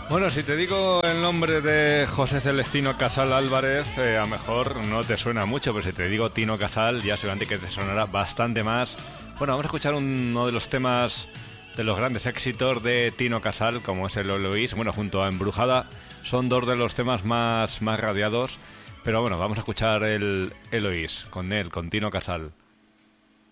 Bueno, si te digo el nombre de José Celestino Casal Álvarez, a lo mejor no te suena mucho, pero si te digo Tino Casal, ya seguramente que te sonará bastante más. Bueno, vamos a escuchar uno de los temas de los grandes éxitos de Tino Casal, como es el Eloís, bueno, junto a Embrujada, son dos de los temas más radiados, pero bueno, vamos a escuchar el Eloís, con él, con Tino Casal.